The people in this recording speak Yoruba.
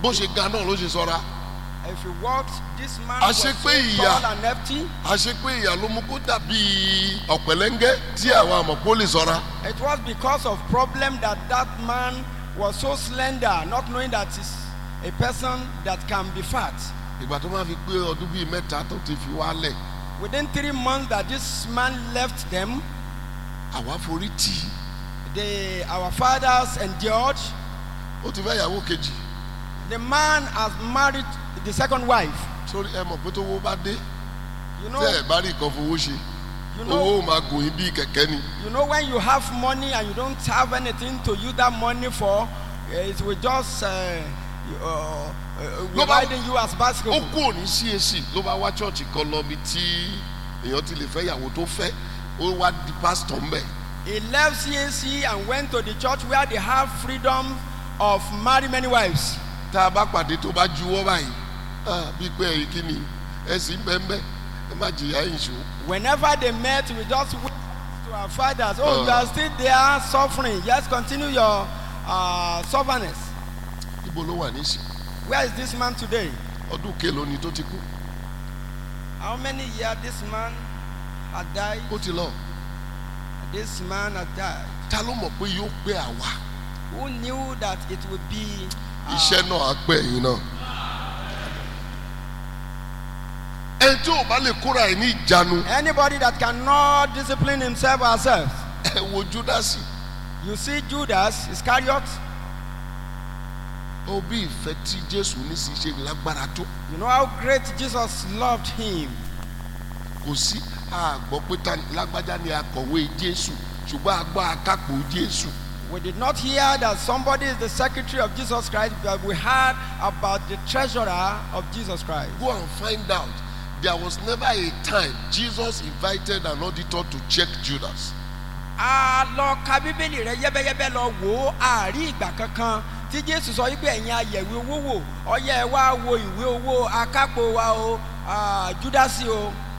bó ṣe ga náà ló ṣe sọ́ra. If you walked, this man was so tall and hefty. àṣé pé ìyà ló mú kó dàbí ọ̀pẹ̀lẹ́ngẹ́ tí àwọn àmọ̀pọ̀ lè sọ́ra. It was because of problem that man was so slender, not knowing that he's a person that can be fat. ìgbà tó máa fi pé ọdún bíi mẹ́ta tó ti fi wálẹ̀. Within 3 months that this man left them, àwa forí tì. our fathers endured. ó ti fẹ́ ìyàwó kejì. The man has married the second wife. sórí ẹ mọ̀ pé tó wó bá dé. You know, tẹ́ ẹ bá rí nǹkan fowó ṣe. you know, owó máa gùn yín bí kẹ̀kẹ́ ni. you know when you have money and you don't have anything to use that money for, it will just riding you as basketball. ó kú òní CAC ló bá wá chọ́ọ̀chì kan lọ bí tí èèyàn ti lè fẹ́ ìyàwó tó fẹ́ ó wá di pásítọ̀ ń bẹ̀. He left CAC and went to the church where they have freedom of marry many wives. tá a bá pàdé tó bá juwọ́ báyìí bí pé ẹ̀yìn kí ni ẹ̀sìn bẹ́ẹ̀ ẹ má jìyà ìṣó. Whenever they met, we just went to our fathers. You are still there suffering. Yes, continue your stubbornness. ibo ló wà nísìn. Where is this man today? ọdún kélòó ni tó ti kú. How many years this man had died? ó ti lọ. This man had died. ta ló mọ̀ pé yóò pé àwa. Who knew that it would be? iṣẹ́ náà á pẹ́ yín náà. ẹni tí ò bá lè kóra ẹ̀ ní ìjánu. Anybody that cannot discipline himself or herself. ẹ wo Júdásì. You see Judas Iscariot. ó bí ìfẹ́ tí Jésù ní sí ṣe lágbára tó. You know how great Jesus loved him. kò sí àgbọ̀ pé lágbájá ni akọ̀wé Jésù ṣùgbọ́n àgbọ̀ akápò Jésù. We did not hear that somebody is the secretary of Jesus Christ, but we heard about the treasurer of Jesus Christ. Go and find out. There was never a time Jesus invited an auditor to check Judas. A lọ ka Bíbélì rẹ̀ yẹ́bẹ́yẹ́bẹ́ lọ wò ó àárí ìgbà kankan tí Jésù sọ wípé ẹ̀yin ayẹ̀wé owó wò ọyẹ́ ẹ wá wo ìwé owó akápò wa o Júdásì o.